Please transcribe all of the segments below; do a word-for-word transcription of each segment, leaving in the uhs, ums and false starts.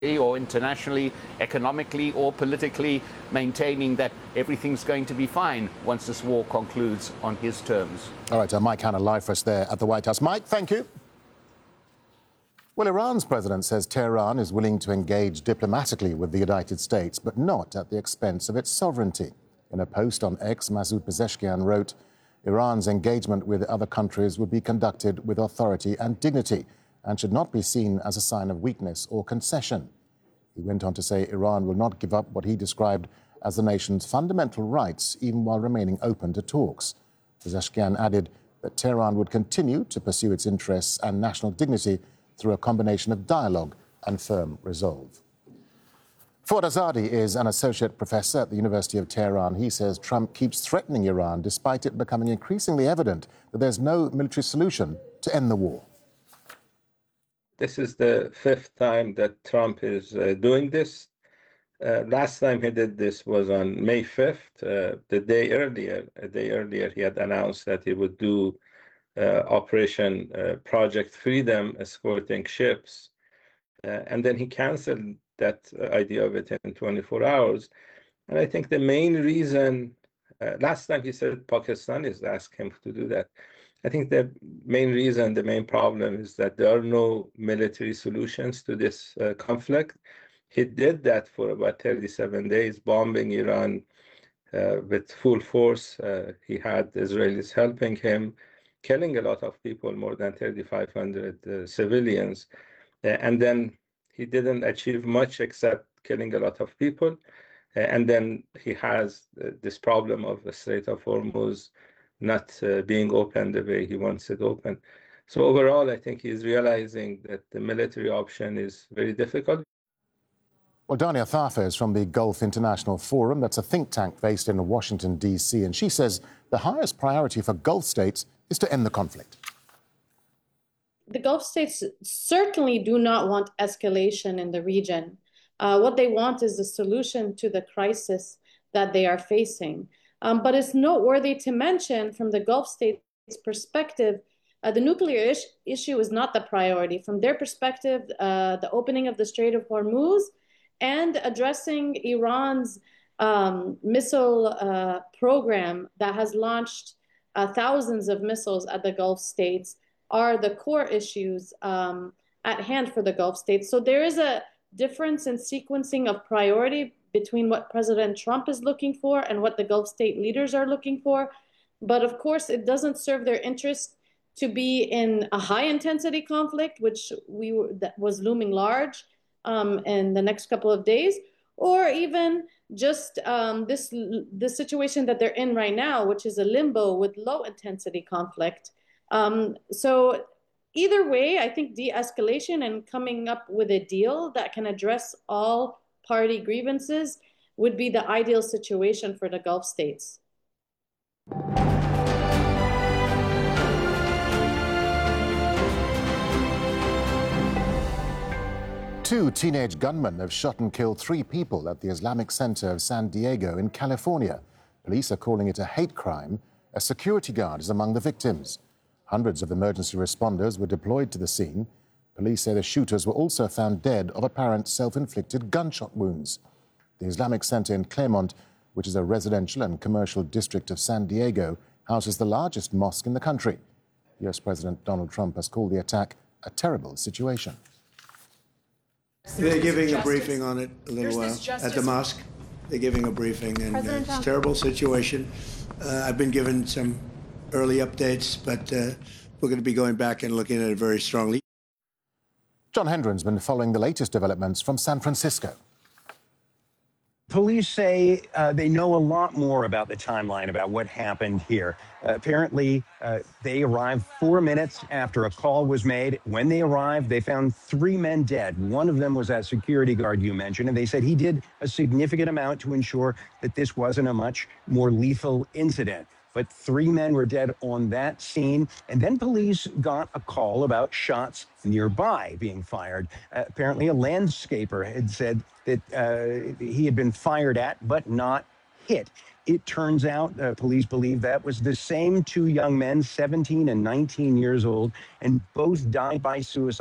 or internationally, economically or politically, maintaining that everything's going to be fine once this war concludes on his terms. All right, uh, Mike Hanna live for us there at the White House. Mike, thank you. Well, Iran's president says Tehran is willing to engage diplomatically with the United States, but not at the expense of its sovereignty. In a post on X, Masoud Pezeshkian wrote, Iran's engagement with other countries would be conducted with authority and dignity and should not be seen as a sign of weakness or concession. He went on to say Iran will not give up what he described as the nation's fundamental rights, even while remaining open to talks. Pezeshkian added that Tehran would continue to pursue its interests and national dignity through a combination of dialogue and firm resolve. Fouad Azadi is an associate professor at the University of Tehran. He says Trump keeps threatening Iran despite it becoming increasingly evident that there's no military solution to end the war. This is the fifth time that Trump is uh, doing this. Uh, last time he did this was on May fifth. Uh, the day earlier, a day earlier, he had announced that he would do uh, Operation uh, Project Freedom, escorting ships. Uh, and then he canceled that uh, idea of it in twenty-four hours. And I think the main reason, uh, last time he said Pakistanis asked him to do that. I think the main reason, the main problem is that there are no military solutions to this uh, conflict. He did that for about thirty-seven days, bombing Iran uh, with full force. Uh, he had Israelis helping him, killing a lot of people, more than thirty-five hundred uh, civilians. Uh, and then he didn't achieve much except killing a lot of people. Uh, and then he has uh, this problem of the Strait of Hormuz not uh, being open the way he wants it open. So overall, I think he's realizing that the military option is very difficult. Well, Dania Thafer is from the Gulf International Forum. That's a think tank based in Washington, D C, and she says the highest priority for Gulf states is to end the conflict. The Gulf states certainly do not want escalation in the region. Uh, what they want is a solution to the crisis that they are facing. Um, but it's noteworthy to mention from the Gulf states' perspective, uh, the nuclear ish issue is not the priority. From their perspective, uh, the opening of the Strait of Hormuz and addressing Iran's um, missile uh, program that has launched uh, thousands of missiles at the Gulf states are the core issues um, at hand for the Gulf states. So there is a difference in sequencing of priority between what President Trump is looking for and what the Gulf state leaders are looking for. But of course, it doesn't serve their interest to be in a high intensity conflict, which we were, that was looming large um, in the next couple of days, or even just um, this, this situation that they're in right now, which is a limbo with low intensity conflict. Um, so either way, I think de-escalation and coming up with a deal that can address all party grievances would be the ideal situation for the Gulf states. Two teenage gunmen have shot and killed three people at the Islamic Center of San Diego in California. Police are calling it a hate crime. A security guard is among the victims. Hundreds of emergency responders were deployed to the scene. Police say the shooters were also found dead of apparent self-inflicted gunshot wounds. The Islamic Center in Claremont, which is a residential and commercial district of San Diego, houses the largest mosque in the country. U S President Donald Trump has called the attack a terrible situation. They're giving a briefing on it a little while at the mosque. They're giving a briefing, and uh, it's a terrible situation. Uh, I've been given some early updates, but uh, we're going to be going back and looking at it very strongly. John Hendren's been following the latest developments from San Francisco. Police say uh, they know a lot more about the timeline about what happened here. Uh, apparently, uh, they arrived four minutes after a call was made. When they arrived, they found three men dead. One of them was that security guard you mentioned, and they said he did a significant amount to ensure that this wasn't a much more lethal incident. But three men were dead on that scene. And then police got a call about shots nearby being fired. Uh, apparently, a landscaper had said that uh, he had been fired at, but not hit. It turns out uh, police believe that was the same two young men, seventeen and nineteen years old, and both died by suicide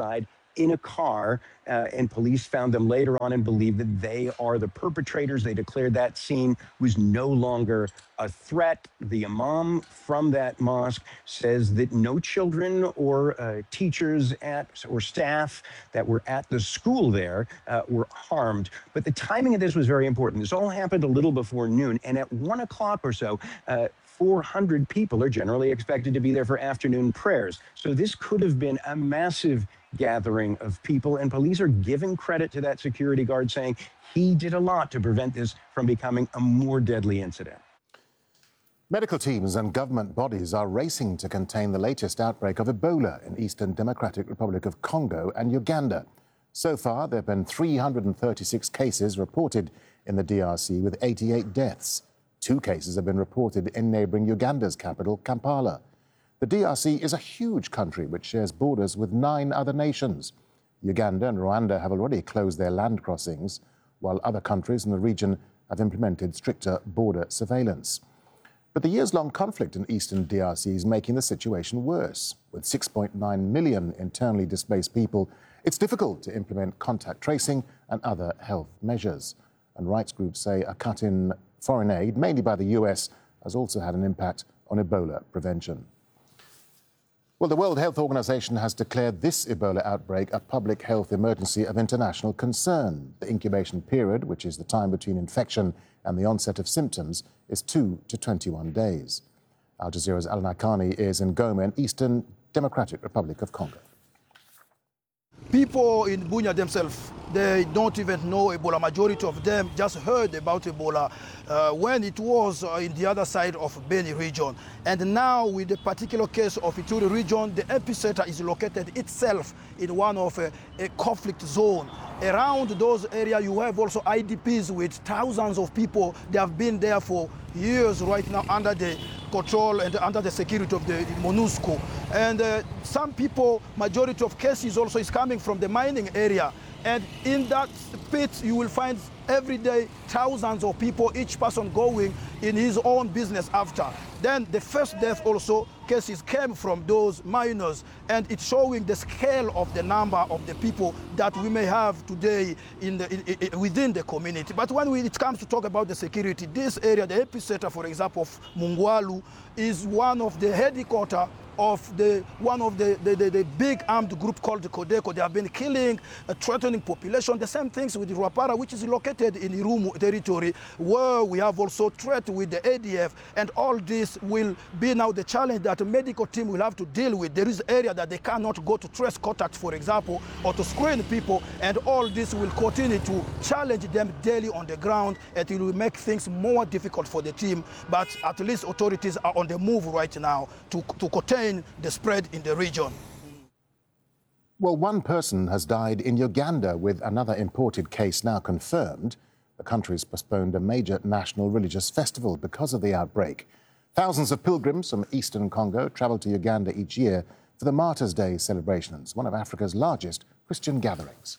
in a car, uh, and police found them later on and believe that they are the perpetrators. They declared that scene was no longer a threat. The imam from that mosque says that no children or uh, teachers at or staff that were at the school there uh, were harmed. But the timing of this was very important. This all happened a little before noon, and at one o'clock or so, uh, four hundred people are generally expected to be there for afternoon prayers. So this could have been a massive gathering of people, and police are giving credit to that security guard, saying he did a lot to prevent this from becoming a more deadly incident. Medical teams and government bodies are racing to contain the latest outbreak of Ebola in Eastern Democratic Republic of Congo and Uganda. So far, there have been three hundred thirty-six cases reported in the D R C, with eighty-eight deaths. Two cases have been reported in neighbouring Uganda's capital, Kampala. The D R C is a huge country which shares borders with nine other nations. Uganda and Rwanda have already closed their land crossings, while other countries in the region have implemented stricter border surveillance. But the years-long conflict in eastern D R C is making the situation worse. With six point nine million internally displaced people, it's difficult to implement contact tracing and other health measures. And rights groups say a cut in foreign aid, mainly by the U S, has also had an impact on Ebola prevention. Well, the World Health Organization has declared this Ebola outbreak a public health emergency of international concern. The incubation period, which is the time between infection and the onset of symptoms, is two to twenty-one days. Al Jazeera's Al Nakani is in Goma, in Eastern Democratic Republic of Congo. People in Bunia themselves, they don't even know Ebola. Majority of them just heard about Ebola uh, when it was uh, in the other side of Beni region. And now with the particular case of Ituri region, the epicenter is located itself in one of a, a conflict zone. Around those areas, you have also I D Ps with thousands of people. They have been there for years right now under the control and under the security of the MONUSCO. And uh, some people, majority of cases also is coming from the mining area. And in that pit, you will find every day thousands of people, each person going in his own business after. Then the first death also cases came from those miners, and it's showing the scale of the number of the people that we may have today in the, in, in, within the community. But when we, it comes to talk about the security, this area, the epicenter, for example, of Mungwalu, is one of the headquarters of the one of the, the, the, the big armed group called the Codeco. They have been killing, uh, threatening population. The same things with Rwapara, which is located in Irumu territory, where we have also threat with the A D F. And all this will be now the challenge that the medical team will have to deal with. There is area that they cannot go to trace contact, for example, or to screen people. And all this will continue to challenge them daily on the ground, and it will make things more difficult for the team. But at least authorities are on the move right now to, to contain the spread in the region. Well, one person has died in Uganda, with another imported case now confirmed. The country's postponed a major national religious festival because of the outbreak. Thousands of pilgrims from eastern Congo travel to Uganda each year for the Martyrs' Day celebrations, one of Africa's largest Christian gatherings.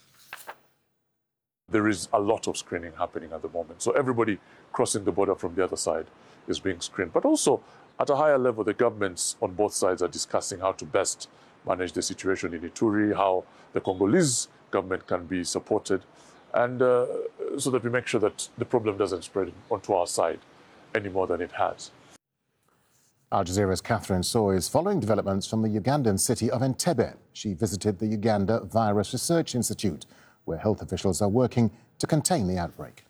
There is a lot of screening happening at the moment. So everybody crossing the border from the other side is being screened. But also, at a higher level, the governments on both sides are discussing how to best manage the situation in Ituri, how the Congolese government can be supported, and uh, so that we make sure that the problem doesn't spread onto our side any more than it has. Al Jazeera's Catherine Soy is following developments from the Ugandan city of Entebbe. She visited the Uganda Virus Research Institute, where health officials are working to contain the outbreak.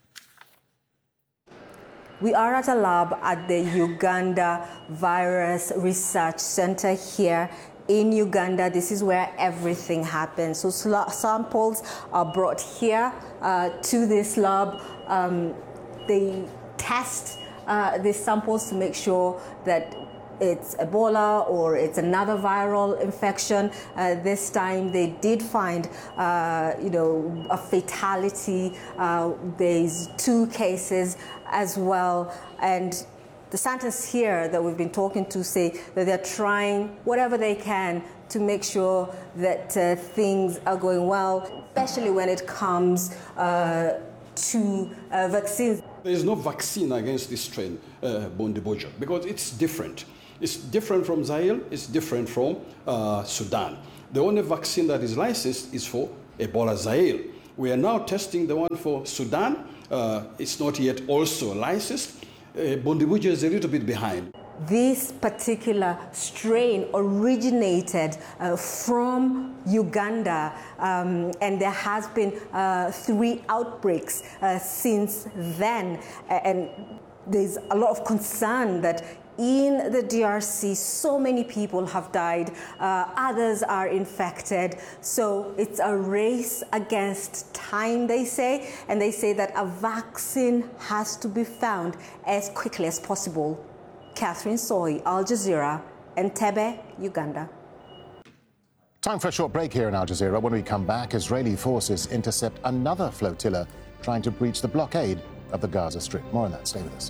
We are at a lab at the Uganda Virus Research Center here in Uganda. This is where everything happens. So samples are brought here uh, to this lab. Um, they test uh, these samples to make sure that it's Ebola or it's another viral infection. Uh, this time they did find, uh, you know, a fatality. Uh, there's two cases as well. And the scientists here that we've been talking to say that they're trying whatever they can to make sure that uh, things are going well, especially when it comes uh, to uh, vaccines. There is no vaccine against this strain, uh, Bundibugyo, because it's different. It's different from Zaire, it's different from uh, Sudan. The only vaccine that is licensed is for Ebola Zaire. We are now testing the one for Sudan. Uh, it's not yet also licensed. Uh, Bundibujo is a little bit behind. This particular strain originated uh, from Uganda, um, and there has been uh, three outbreaks uh, since then. And there's a lot of concern that in the D R C, so many people have died, uh, others are infected. So it's a race against time, they say, and they say that a vaccine has to be found as quickly as possible. Catherine Soy, Al Jazeera, Entebbe, Uganda. Time for a short break here in Al Jazeera. When we come back, Israeli forces intercept another flotilla trying to breach the blockade of the Gaza Strip. More on that. Stay with us.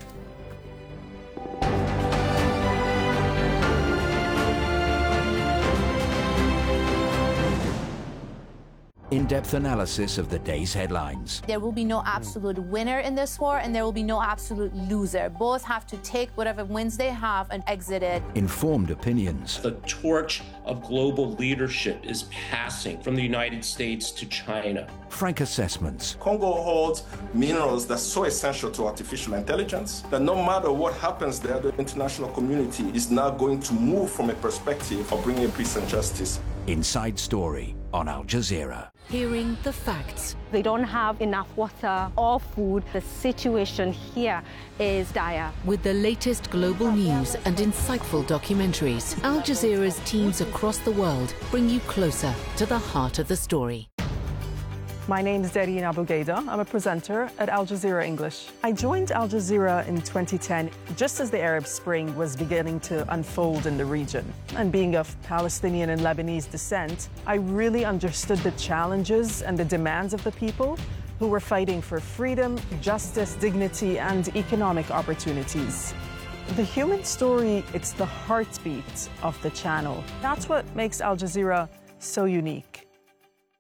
In-depth analysis of the day's headlines. There will be no absolute winner in this war, and there will be no absolute loser. Both have to take whatever wins they have and exit it. Informed opinions. The torch of global leadership is passing from the United States to China. Frank assessments. Congo holds minerals that's so essential to artificial intelligence that no matter what happens there, the international community is now going to move from a perspective of bringing peace and justice. Inside Story on Al Jazeera. Hearing the facts. They don't have enough water or food. The situation here is dire. With the latest global news and insightful documentaries, Al Jazeera's teams across the world bring you closer to the heart of the story. My name is Darine Abu Gaida. I'm a presenter at Al Jazeera English. I joined Al Jazeera in twenty ten, just as the Arab Spring was beginning to unfold in the region. And being of Palestinian and Lebanese descent, I really understood the challenges and the demands of the people who were fighting for freedom, justice, dignity, and economic opportunities. The human story, it's the heartbeat of the channel. That's what makes Al Jazeera so unique.